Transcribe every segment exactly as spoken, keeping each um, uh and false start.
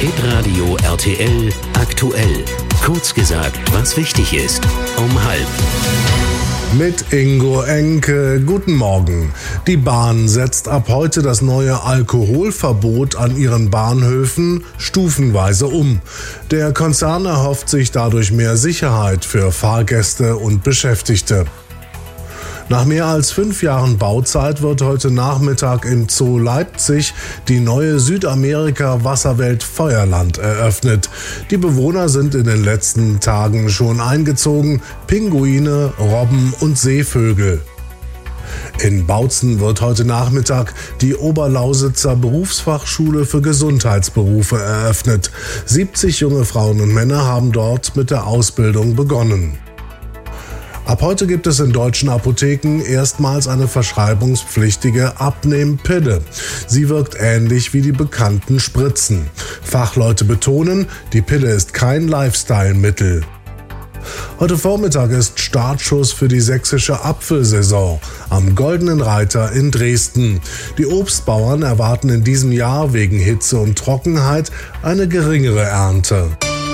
Hitradio R T L aktuell. Kurz gesagt, was wichtig ist. Um halb. Mit Ingo Enke. Guten Morgen. Die Bahn setzt ab heute das neue Alkoholverbot an ihren Bahnhöfen stufenweise um. Der Konzern erhofft sich dadurch mehr Sicherheit für Fahrgäste und Beschäftigte. Nach mehr als fünf Jahren Bauzeit wird heute Nachmittag im Zoo Leipzig die neue Südamerika-Wasserwelt Feuerland eröffnet. Die Bewohner sind in den letzten Tagen schon eingezogen: Pinguine, Robben und Seevögel. In Bautzen wird heute Nachmittag die Oberlausitzer Berufsfachschule für Gesundheitsberufe eröffnet. siebzig junge Frauen und Männer haben dort mit der Ausbildung begonnen. Ab heute gibt es in deutschen Apotheken erstmals eine verschreibungspflichtige Abnehmpille. Sie wirkt ähnlich wie die bekannten Spritzen. Fachleute betonen, die Pille ist kein Lifestyle-Mittel. Heute Vormittag ist Startschuss für die sächsische Apfelsaison am Goldenen Reiter in Dresden. Die Obstbauern erwarten in diesem Jahr wegen Hitze und Trockenheit eine geringere Ernte.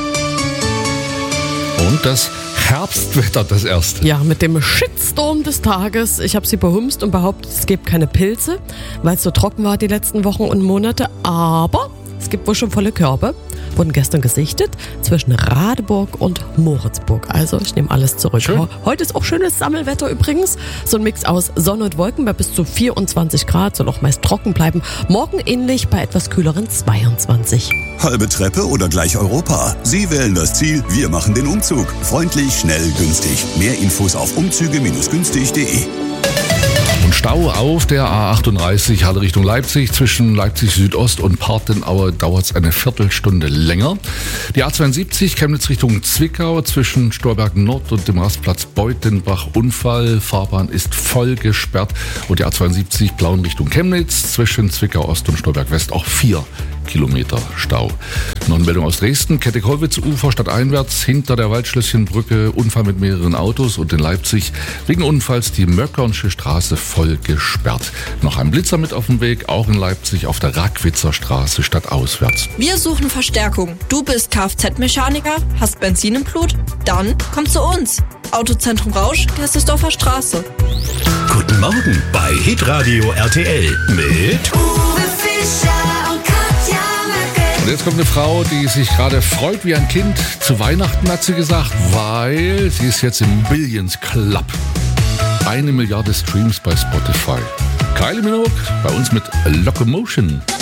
Und das Herbstwetter, das erste. Ja, mit dem Shitstorm des Tages. Ich habe sie behumst und behauptet, es gibt keine Pilze, weil es so trocken war die letzten Wochen und Monate. Aber es gibt wohl schon volle Körbe. Wurden gestern gesichtet zwischen Radeburg und Moritzburg. Also ich nehme alles zurück. Schön. Heute ist auch schönes Sammelwetter übrigens. So ein Mix aus Sonne und Wolken bei bis zu vierundzwanzig Grad. Soll auch meist trocken bleiben. Morgen ähnlich bei etwas kühleren zweiundzwanzig. Halbe Treppe oder gleich Europa? Sie wählen das Ziel, wir machen den Umzug. Freundlich, schnell, günstig. Mehr Infos auf umzüge günstig punkt de. Und Stau auf der A achtunddreißig Halle Richtung Leipzig. Zwischen Leipzig Südost und Partenauer dauert es eine Viertelstunde länger. Die A zweiundsiebzig Chemnitz Richtung Zwickau zwischen Storberg Nord und dem Rastplatz Beutenbach Unfall. Fahrbahn ist voll gesperrt. Und die A zweiundsiebzig Blauen Richtung Chemnitz zwischen Zwickau Ost und Storberg West auch vier Kilometer Stau. Noch eine Meldung aus Dresden. Kette-Kollwitz-Ufer stadteinwärts hinter der Waldschlösschenbrücke. Unfall mit mehreren Autos. Und in Leipzig wegen Unfalls die Möckernsche Straße voll gesperrt. Noch ein Blitzer mit auf dem Weg, auch in Leipzig auf der Rackwitzer Straße stadtauswärts. Wir suchen Verstärkung. Du bist Kfz-Mechaniker, hast Benzin im Blut? Dann komm zu uns. Autozentrum Rausch, Gerstesdorfer Straße. Guten Morgen bei Hitradio R T L mit Uwe Fischer und Katja Möcke. Und jetzt kommt eine Frau, die sich gerade freut wie ein Kind. Zu Weihnachten hat sie gesagt, weil sie ist jetzt im Billions Club. Eine Milliarde Streams bei Spotify. Kylie Minogue bei uns mit Locomotion.